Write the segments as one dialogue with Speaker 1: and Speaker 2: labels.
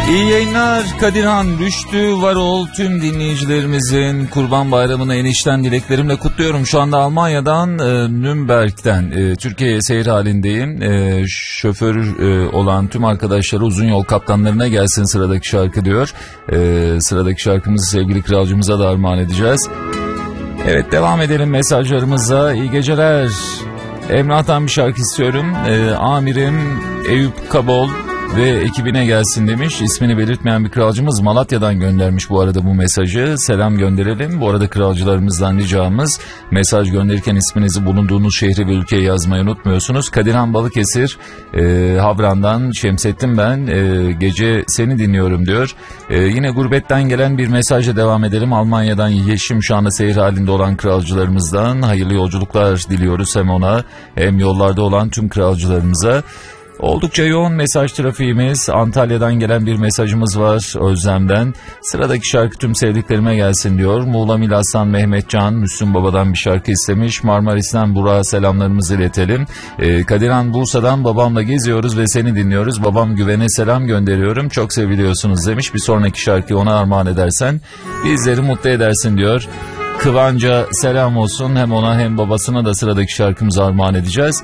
Speaker 1: İyi yayınlar Kadirhan, Rüştü, Varol, tüm dinleyicilerimizin Kurban Bayramı'nı en içten dileklerimle kutluyorum. Şu anda Almanya'dan, Nürnberg'den Türkiye'ye seyir halindeyim. Şoför olan tüm arkadaşlara, uzun yol kaptanlarına gelsin sıradaki şarkı diyor. Sıradaki şarkımızı sevgili kralcımıza da armağan edeceğiz. Evet, devam edelim mesajlarımıza. İyi geceler. Emrah'tan bir şarkı istiyorum. Amirim Eyüp Kabol ve ekibine gelsin demiş. İsmini belirtmeyen bir kralcımız Malatya'dan göndermiş bu arada bu mesajı. Selam gönderelim. Bu arada kralcılarımızdan ricamız, mesaj gönderirken isminizi, bulunduğunuz şehri ve ülkeyi yazmayı unutmuyorsunuz. Kadirhan Balıkesir, Havran'dan Şemsettin ben, gece seni dinliyorum diyor. Yine gurbetten gelen bir mesajla devam edelim. Almanya'dan Yeşim, şu anda seyir halinde olan kralcılarımızdan hayırlı yolculuklar diliyoruz hem ona hem yollarda olan tüm kralcılarımıza. Oldukça yoğun mesaj trafiğimiz. Antalya'dan gelen bir mesajımız var Özlem'den. Sıradaki şarkı tüm sevdiklerime gelsin diyor. Muğla Milas'tan Mehmetcan, Müslüm Baba'dan bir şarkı istemiş. Marmaris'ten Burak'a selamlarımızı iletelim. Kadirhan, Bursa'dan babamla geziyoruz ve seni dinliyoruz. Babam Güven'e selam gönderiyorum. Çok seviliyorsunuz demiş. Bir sonraki şarkıyı ona armağan edersen bizleri mutlu edersin diyor. Kıvanç'a selam olsun. Hem ona hem babasına da sıradaki şarkımızı armağan edeceğiz.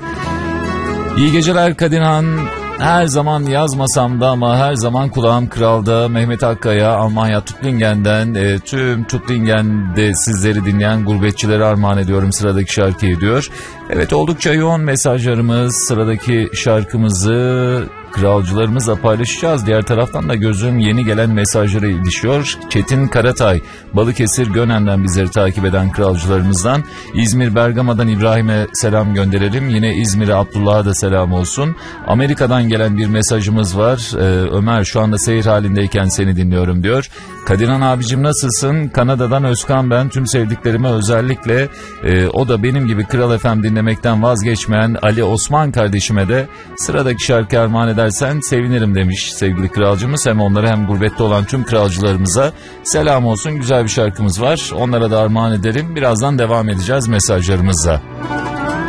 Speaker 1: İyi geceler Kadirhan. Her zaman yazmasam da ama her zaman kulağım kralda. Mehmet Akkaya, Almanya Tutlingen'den, tüm Tutlingen'de sizleri dinleyen gurbetçilere armağan ediyorum sıradaki şarkıyı diyor. Evet, oldukça yoğun mesajlarımız. Sıradaki şarkımızı kralcılarımızla paylaşacağız. Diğer taraftan da gözün yeni gelen mesajları ilişiyor. Çetin Karatay, Balıkesir Gönen'den bizleri takip eden kralcılarımızdan. İzmir Bergama'dan İbrahim'e selam gönderelim. Yine İzmir'e Abdullah'a da selam olsun. Amerika'dan gelen bir mesajımız var. Ömer, şu anda seyir halindeyken seni dinliyorum diyor. Kadirhan abicim nasılsın? Kanada'dan Özkan ben. Tüm sevdiklerime, özellikle o da benim gibi Kral FM dinlemekten vazgeçmeyen Ali Osman kardeşime de sıradaki şarkı armağan edersen sevinirim demiş sevgili kralcımız. Hem onlara hem gurbette olan tüm kralcılarımıza selam olsun. Güzel bir şarkımız var. Onlara da armağan edelim. Birazdan devam edeceğiz mesajlarımızla.